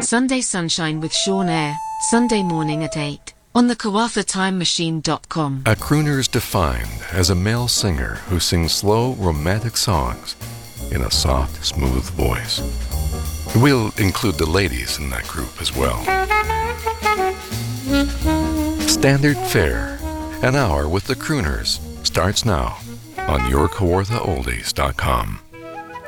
Sunday Sunshine with Sean Eyre, Sunday morning at 8, on the KawafaTimeMachine.com. A crooner is defined as a male singer who sings slow, romantic songs in a soft, smooth voice. We'll include the ladies in that group as well. Standard Fare, an hour with the crooners, starts now on YourKawarthaOldies.com.